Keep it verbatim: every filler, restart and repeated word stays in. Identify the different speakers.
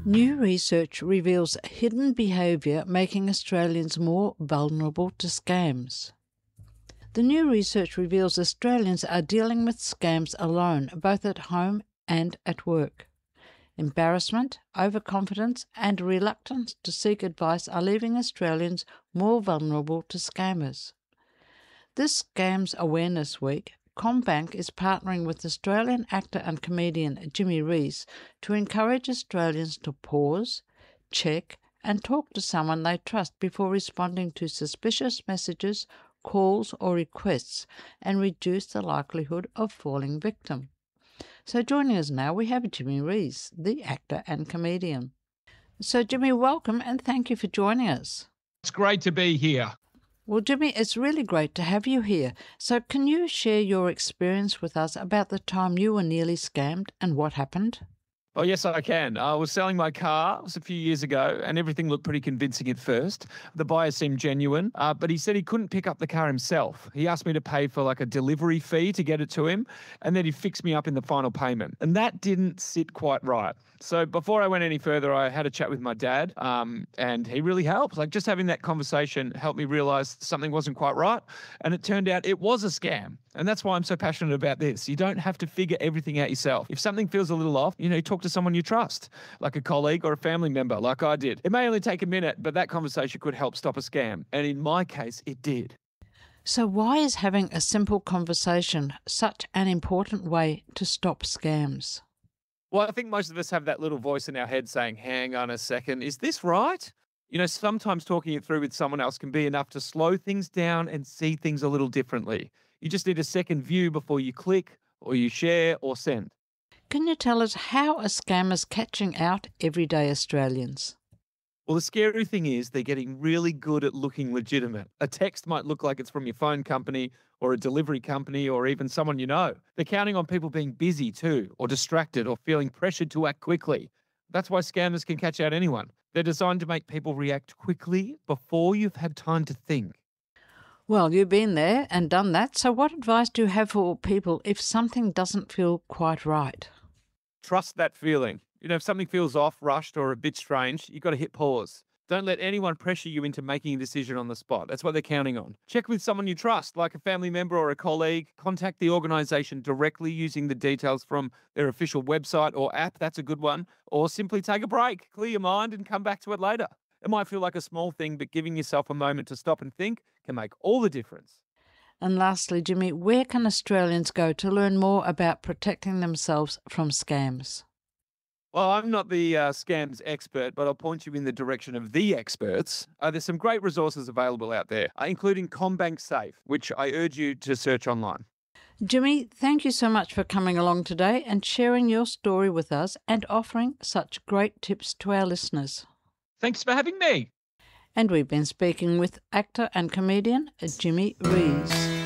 Speaker 1: New research reveals hidden behaviour making Australians more vulnerable to scams. The new research reveals Australians are dealing with scams alone, both at home and at work. Embarrassment, overconfidence, and reluctance to seek advice are leaving Australians more vulnerable to scammers. This Scams Awareness Week, CommBank is partnering with Australian actor and comedian Jimmy Rees to encourage Australians to pause, check, and talk to someone they trust before responding to suspicious messages, calls, or requests, and reduce the likelihood of falling victim. So joining us now, we have Jimmy Rees, the actor and comedian. So Jimmy, welcome and thank you for joining us.
Speaker 2: It's great to be here.
Speaker 1: Well, Jimmy, it's really great to have you here. So can you share your experience with us about the time you were nearly scammed and what happened?
Speaker 2: Oh, yes, I can. I was selling my car. It was a few years ago, and everything looked pretty convincing at first. The buyer seemed genuine, uh, but he said he couldn't pick up the car himself. He asked me to pay for like a delivery fee to get it to him, and then he fixed me up in the final payment. And that didn't sit quite right. So before I went any further, I had a chat with my dad, um, and he really helped. Like just having that conversation helped me realize something wasn't quite right. And it turned out it was a scam. And that's why I'm so passionate about this. You don't have to figure everything out yourself. If something feels a little off, you know, talk to someone you trust, like a colleague or a family member, like I did. It may only take a minute, but that conversation could help stop a scam. And in my case, it did.
Speaker 1: So why is having a simple conversation such an important way to stop scams?
Speaker 2: Well, I think most of us have that little voice in our head saying, hang on a second, is this right? You know, sometimes talking it through with someone else can be enough to slow things down and see things a little differently. You just need a second view before you click or you share or send.
Speaker 1: Can you tell us how are scammers catching out everyday Australians?
Speaker 2: Well, the scary thing is they're getting really good at looking legitimate. A text might look like it's from your phone company or a delivery company or even someone you know. They're counting on people being busy too, or distracted or feeling pressured to act quickly. That's why scammers can catch out anyone. They're designed to make people react quickly before you've had time to think.
Speaker 1: Well, you've been there and done that, so what advice do you have for people if something doesn't feel quite right?
Speaker 2: Trust that feeling. You know, if something feels off, rushed, or a bit strange, you've got to hit pause. Don't let anyone pressure you into making a decision on the spot. That's what they're counting on. Check with someone you trust, like a family member or a colleague. Contact the organisation directly using the details from their official website or app. That's a good one. Or simply take a break, clear your mind, and come back to it later. It might feel like a small thing, but giving yourself a moment to stop and think can make all the difference.
Speaker 1: And lastly, Jimmy, where can Australians go to learn more about protecting themselves from scams?
Speaker 2: Well, I'm not the uh, scams expert, but I'll point you in the direction of the experts. Uh, there's some great resources available out there, uh, including CommBank Safe, which I urge you to search online.
Speaker 1: Jimmy, thank you so much for coming along today and sharing your story with us and offering such great tips to our listeners.
Speaker 2: Thanks for having me.
Speaker 1: And we've been speaking with actor and comedian Jimmy Rees.